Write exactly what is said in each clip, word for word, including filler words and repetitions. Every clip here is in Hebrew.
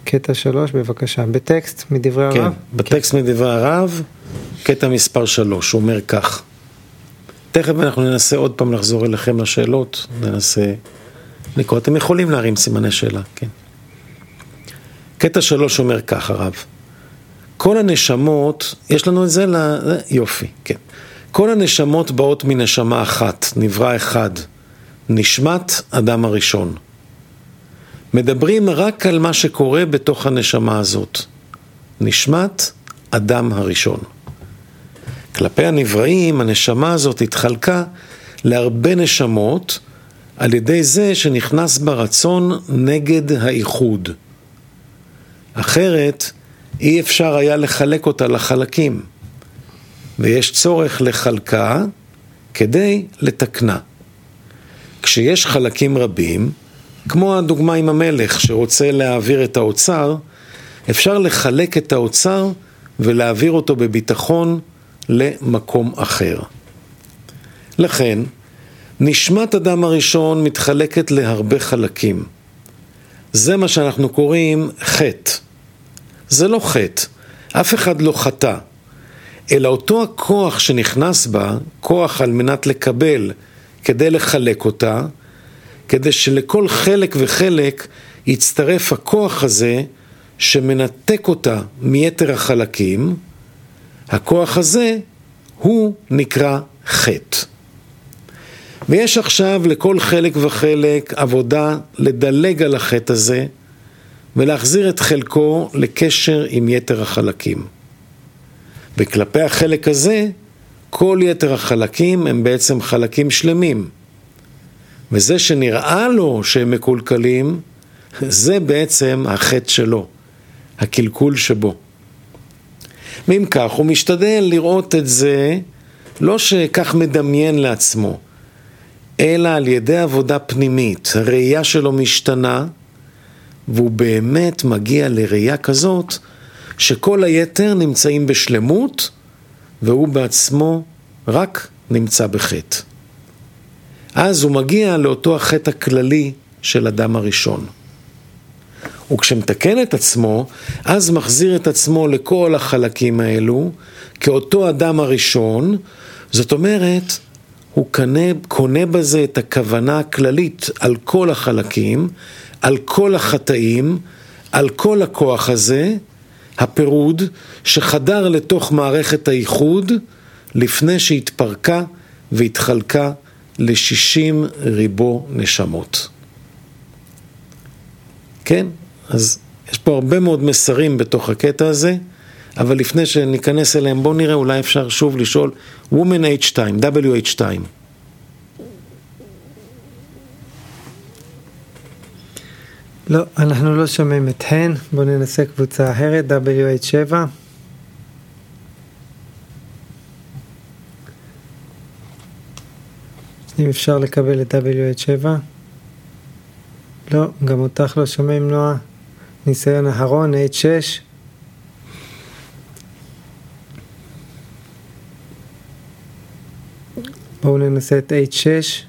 קטע שלוש, בבקשה. בטקסט מדברי הרב? כן, בטקסט כן. מדברי הרב, קטע מספר שלוש, הוא אומר כך. תכף אנחנו ננסה עוד פעם לחזור אליכם לשאלות, ננסה לקרוא. אתם יכולים להרים סימני שאלה, כן. קטע שלוש אומר כך, הרב. כל הנשמות, יש לנו את זה ל... יופי, כן. כל הנשמות באות מנשמה אחת, נברא אחד, נשמת אדם הראשון. מדברים רק על מה שקורה בתוך הנשמה הזאת. נשמת אדם הראשון. כלפי הנבראים, הנשמה הזאת התחלקה להרבה נשמות, על ידי זה שנכנס ברצון נגד האיחוד. אחרת, אי אפשר היה לחלק אותה לחלקים, ויש צורך לחלקה כדי לתקנה. כשיש חלקים רבים, כמו הדוגמה עם המלך שרוצה להעביר את האוצר, אפשר לחלק את האוצר ולהעביר אותו בביטחון למקום אחר. לכן, נשמת אדם הראשון מתחלקת להרבה חלקים. זה מה שאנחנו קוראים חטא. זה לא חטא, אף אחד לא חטא, אלא אותו הכוח שנכנס בה, כוח על מנת לקבל, כדי לחלק אותה, כדי שלכל חלק וחלק יצטרף הכוח הזה שמנתק אותה מיתר החלקים. הכוח הזה הוא נקרא חטא. ויש עכשיו לכל חלק וחלק עבודה לדלג על החטא הזה ולהחזיר את חלקו לקשר עם יתר החלקים. וכלפי החלק הזה, כל יתר החלקים הם בעצם חלקים שלמים. וזה שנראה לו שהם מקולקלים, זה בעצם החטא שלו, הקלקול שבו. ואם כך, הוא משתדל לראות את זה, לא שכך מדמיין לעצמו, אלא על ידי עבודה פנימית. הראייה שלו משתנה, והוא באמת מגיע לראייה כזאת, שכל היתר נמצאים בשלמות, והוא בעצמו רק נמצא בחטא. אז הוא מגיע לאותו החטא הכללי של אדם הראשון. וכשמתקן את עצמו, אז מחזיר את עצמו לכל החלקים האלו, כאותו אדם הראשון. זאת אומרת, הוא קונה, קונה בזה את הכוונה הכללית על כל החלקים, על כל החטאים, על כל הכוח הזה, הפירוד שחדר לתוך מערכת הייחוד, לפני שהתפרקה והתחלקה לשישים ריבו נשמות. כן? אז יש פה הרבה מאוד מסרים בתוך הקטע הזה, אבל לפני שניכנס אליהם, בואו נראה, אולי אפשר שוב לשאול, Woman אייץ' שתיים, דאבליו אייץ' שתיים. לא, אנחנו לא שומעים את הן, בואו ננסה קבוצה אחרת, דאבליו אייץ' שבע. אם אפשר לקבל את דאבליו אייץ' שבע. לא, גם אותך לא שומעים, נועה. ניסיון אחרון, אייץ' שש. בואו ננסה את אייץ' שש.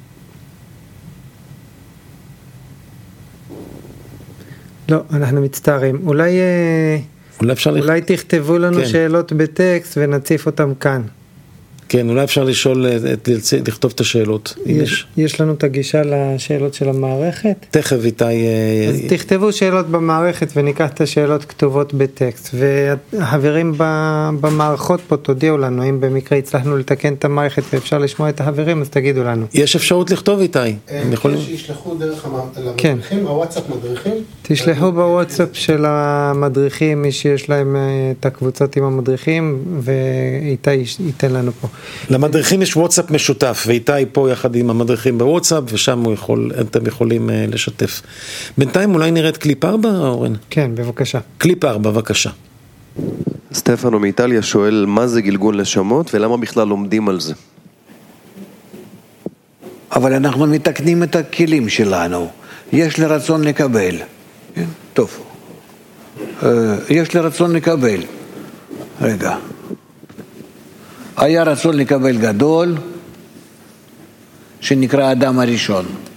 לא, אנחנו מצטערים. אולי, אולי, אפשר אולי לכ... תכתבו לנו כן. שאלות בטקסט ונציף אותם כאן. כן, אולי אפשר לשאול, לכתוב את השאלות. יש, יש לנו את הגישה לשאלות של המערכת. תכף איתי... אז תכתבו שאלות במערכת וניקח את השאלות כתובות בטקסט. והחברים במערכות פה תודיעו לנו, אם במקרה הצלחנו לתקן את המערכת ואפשר לשמוע את החברים, אז תגידו לנו. יש אפשרות לכתוב איתי. שישלחו דרך המדריכים, הוואטסאפ מדריכים. תשלחו בוואטסאפ של המדריכים, מי שיש להם את הקבוצות עם המדריכים, ואיתי ייתן לנו פה. למדריכים יש וואטסאפ משותף, ואיתי פה יחד עם המדריכים בוואטסאפ, ושם הוא יכול, אתם יכולים uh, לשתף. בינתיים אולי נראית קליפ ארבע, אורן? כן, בבקשה. קליפ ארבע, בבקשה. סטפנו מאיטליה שואל, מה זה גלגול נשמות, ולמה בכלל לומדים על זה? אבל אנחנו מתקנים את הכלים שלנו. יש לי רצון לקבל. טוב. יש לי רצון לקבל. רגע. היה רצון לקבל גדול, שנקרא אדם הראשון.